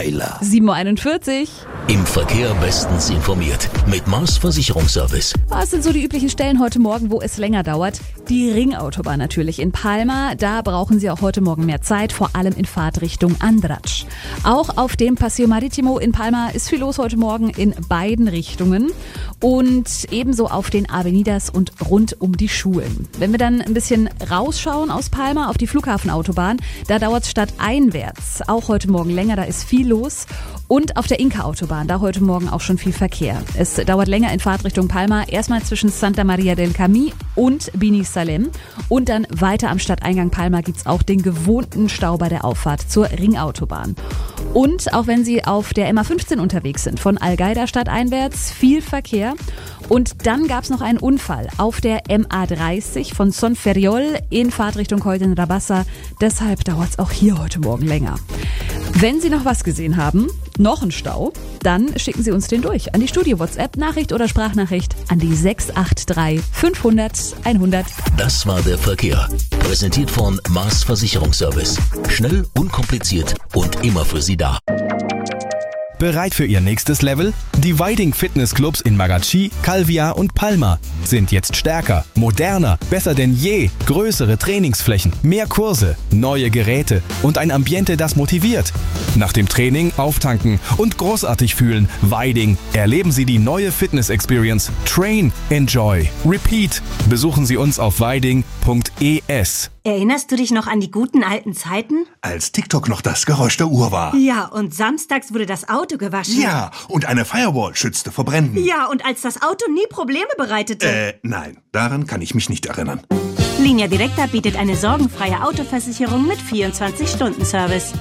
Weiler. 7:41 Uhr. Im Verkehr bestens informiert mit Mars Versicherungsservice. Was sind so die üblichen Stellen heute Morgen, wo es länger dauert? Die Ringautobahn natürlich in Palma. Da brauchen Sie auch heute Morgen mehr Zeit, vor allem in Fahrtrichtung Andratx. Auch auf dem Paseo Marítimo in Palma ist viel los heute Morgen in beiden Richtungen. Und ebenso auf den Avenidas und rund um die Schulen. Wenn wir dann ein bisschen rausschauen aus Palma auf die Flughafenautobahn, da dauert es stadteinwärts auch heute Morgen länger, da ist viel los. Und auf der Inka-Autobahn, da heute Morgen auch schon viel Verkehr. Es dauert länger in Fahrtrichtung Palma, erstmal zwischen Santa Maria del Camí und Bini Salem. Und dann weiter am Stadteingang Palma gibt's auch den gewohnten Stau bei der Auffahrt zur Ringautobahn. Und auch wenn Sie auf der MA15 unterwegs sind, von Algaida stadteinwärts, viel Verkehr. Und dann gab's noch einen Unfall auf der MA30 von Son Ferriol in Fahrtrichtung Colden Rabassa. Deshalb dauert's auch hier heute Morgen länger. Wenn Sie noch was gesehen haben, noch ein Stau, dann schicken Sie uns den durch an die Studio-WhatsApp-Nachricht oder Sprachnachricht an die 683 500 100. Das war der Verkehr. Präsentiert von Mars Versicherungsservice. Schnell, unkompliziert und immer für Sie da. Bereit für Ihr nächstes Level? Die Weiding Fitnessclubs in Magachi, Calvia und Palma sind jetzt stärker, moderner, besser denn je. Größere Trainingsflächen, mehr Kurse, neue Geräte und ein Ambiente, das motiviert. Nach dem Training auftanken und großartig fühlen. Weiding. Erleben Sie die neue Fitness-Experience. Train, enjoy, repeat. Besuchen Sie uns auf weiding.es. Erinnerst du dich noch an die guten alten Zeiten? Als TikTok noch das Geräusch der Uhr war. Ja, und samstags wurde das Auto gewaschen. Ja, und eine Firewall schützte vor Bränden. Ja, und als das Auto nie Probleme bereitete. Nein, daran kann ich mich nicht erinnern. Linea Directa bietet eine sorgenfreie Autoversicherung mit 24-Stunden-Service.